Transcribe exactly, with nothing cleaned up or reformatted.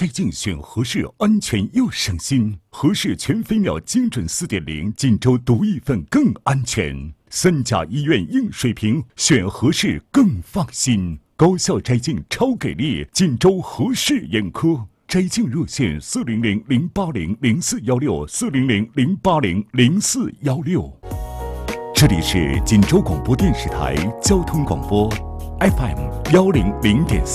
摘镜选合适，安全又省心。合适全飞秒精准 四点零， 锦州独一份更安全。三甲医院硬水平，选合适更放心。高效摘镜超给力，锦州合适眼科。摘镜热线：四零零零八零零四幺六，四零零零八零零四幺六。这里是锦州广播电视台交通广播 F M 幺零零点四。